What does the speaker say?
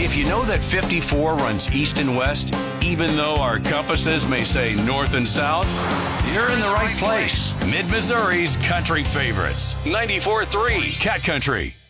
If you know that 54 runs east and west, even though our compasses may say north and south, you're in the right place. Mid-Missouri's country favorites. 94.3 Cat Country.